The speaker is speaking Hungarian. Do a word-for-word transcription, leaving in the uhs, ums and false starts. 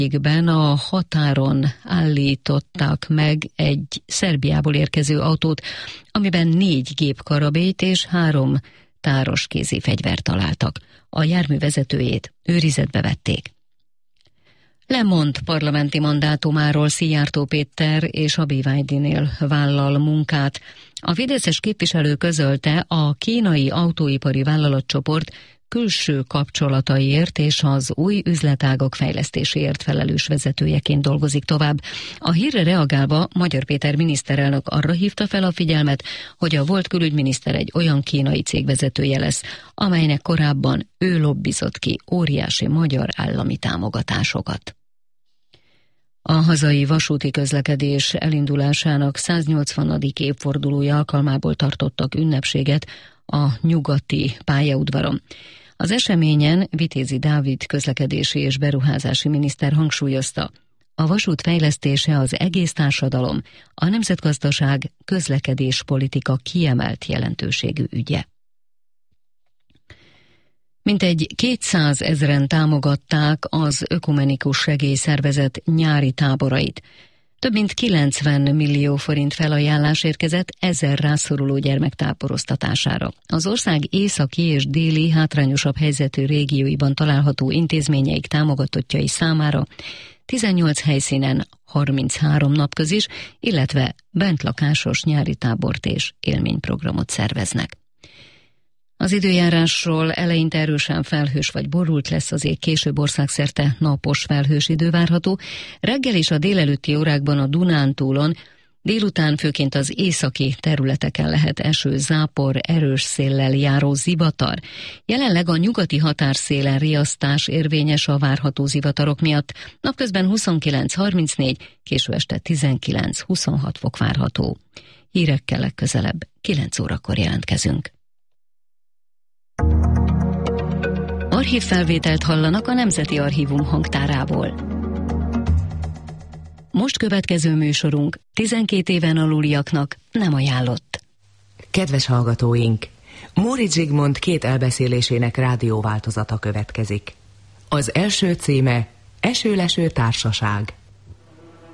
Ben a határon állítottak meg egy Szerbiából érkező autót, amiben négy gépkarabélyt és három tároskézi fegyvert találtak. A jármű vezetőjét őrizetbe vették. Lemond parlamenti mandátumáról Szijjártó Péter és a bé vé dé-nél vállal munkát. A fideszes képviselő közölte, a kínai autóipari vállalatcsoport külső kapcsolataiért és az új üzletágok fejlesztéséért felelős vezetőjeként dolgozik tovább. A hírre reagálva Magyar Péter miniszterelnök arra hívta fel a figyelmet, hogy a volt külügyminiszter egy olyan kínai cég vezetője lesz, amelynek korábban ő lobbizott ki óriási magyar állami támogatásokat. A hazai vasúti közlekedés elindulásának száznyolcvanadik évfordulója alkalmából tartottak ünnepséget a nyugati pályaudvaron. Az eseményen Vitézi Dávid közlekedési és beruházási miniszter hangsúlyozta, a vasút fejlesztése az egész társadalom, a nemzetgazdaság közlekedéspolitika kiemelt jelentőségű ügye. Mintegy kétszázezren támogatták az Ökumenikus Segélyszervezet nyári táborait. Több mint kilencven millió forint felajánlás érkezett ezer rászoruló gyermek táboroztatására. Az ország északi és déli hátrányosabb helyzetű régióiban található intézményeik támogatottjai számára tizennyolc helyszínen harminchárom napközis, illetve bentlakásos nyári tábort és élményprogramot szerveznek. Az időjárásról: eleinte erősen felhős vagy borult lesz az ég, később országszerte napos felhős idő várható. Reggel és a délelőtti órákban a Dunántúlon, délután főként az északi területeken lehet eső, zápor, erős széllel járó zivatar. Jelenleg a nyugati határszélen riasztás érvényes a várható zivatarok miatt. Napközben huszonkilenc harmincnégy, késő este tizenkilenc huszonhat fok várható. Hírekkel legközelebb kilenc órakor jelentkezünk. Archívfelvételt hallanak a Nemzeti Archívum hangtárából. Most következő műsorunk tizenkét éven aluliaknak nem ajánlott. Kedves hallgatóink! Móricz Zsigmond két elbeszélésének rádióváltozata következik. Az első címe Eső-leső társaság.